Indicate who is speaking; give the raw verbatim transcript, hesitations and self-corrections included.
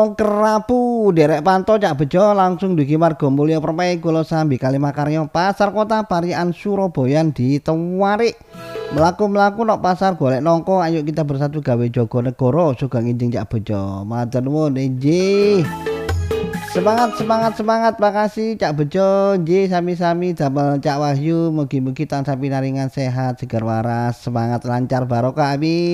Speaker 1: Gunung Kerapu derek pantau Cak Bejo langsung dugi Marga Mulya Permai kula sambi kali makarya Pasar Kota Parian Surabaya ditawarik mlaku-mlaku nok pasar golek nongko ayo kita bersatu gawe jaga negara sugeng enjing Cak Bejo matur nuwun inggih. Semangat semangat semangat makasih Cak Bejo nggih sami-sami damel Cak Wahyu mugi-mugi tansah pinaringan sehat seger waras semangat lancar barokah amin.